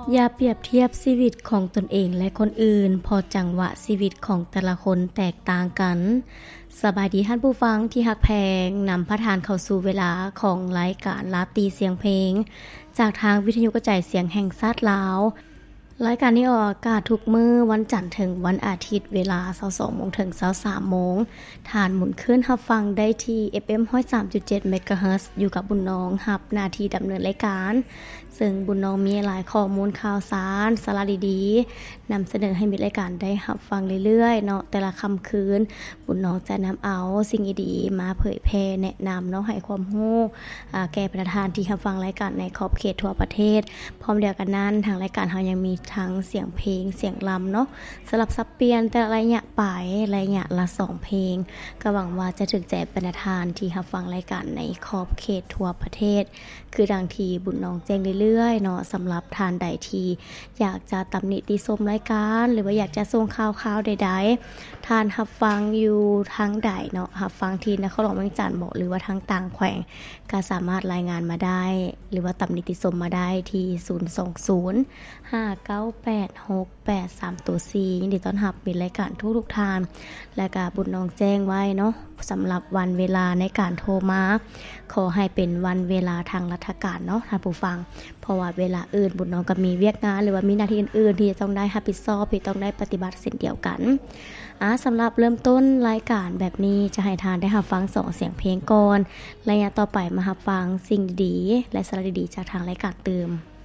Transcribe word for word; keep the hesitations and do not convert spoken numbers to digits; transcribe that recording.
อย่าเปรียบเทียบชีวิตของตนเองและคนอื่นเพอจังหวะชีวิตของแต่ละคนแตกต่างกันสบายดีท่านผู้ฟังที่ฮักแพงนำพระทานเข้าสู่เวลาของรายการลาตรีเสียงเพลงจากทางวิทยุกระจายเสียงแห่งชาติลาวรายการนี้ออกอากาศทุกมื้อวันจันทร์ถึงวันอาทิตย์เวลา ยี่สิบสอง น. ถึง ยี่สิบสาม น. ทานหมุนขึ้นรับฟังได้ที่ เอฟ เอ็ม หนึ่งร้อยสามจุดเจ็ด เมกะเฮิรตซ์ อยู่กับบุญน้องรับหน้าที่ดำเนินรายการซึ่งบุญน้องมีหลายข้อมูลข่าวสารสาระดีๆนำเสนอให้มีรายการได้รับฟังเรื่อยๆเนาะแต่ละค่ำคืนบุญน้องจะนำเอาสิ่งดีๆมาเผยแพร่แนะนำเนาะให้ความรู้อ่าแก่ประธานที่รับฟังรายการในขอบเขตทั่วประเทศพร้อมเดียวกันนั้นทางรายการเฮายังมีทั้งเสียงเพลงเสียงรำเนาะสลับซับเปลี่ยนแต่ละระยะไประยะละสองเพลงก็หวังว่าจะถึกใจประธานที่รับฟังรายการในขอบเขตทั่วประเทศคือดังที่บุญน้องแจ้งเรื่อยๆเนาะสำหรับทานใดที่อยากจะตำหนิติชมรายการหรือว่าอยากจะส่งข่าวๆใดๆทานรับฟังอยู่ทางใดเนาะรับฟังที่นครหลวงเวียงจันทน์บ่หรือว่าทางต่างแขวงก็สามารถรายงานมาได้หรือว่าตำหนิติชมมาได้ที่ศูนย์ สอง ศูนย์ ห้า เก้า แปด หก แปด สาม สี่ ยินดีต้อนรับมีรายการทุกๆทานและก็บุญน้องแจ้งไว้เนาะสำหรับวันเวลาในการโทรมาขอให้เป็นวันเวลาทางราชการเนาะท่านผู้ฟังเพราะว่าเวลาอื่นบุญน้องก็มีเวียกงานหรือว่ามีหน้าที่อื่นๆที่จะต้องได้รับผิดชอบที่ต้องได้ปฏิบัติเช่นเดียวกันอ่าสำหรับเริ่มต้นรายการแบบนี้จะให้ทานได้รับฟังสองเสียงเพลงก่อนระยะต่อไปมารับฟังสิ่งดีๆและสาระดีๆจากทางรายการเติม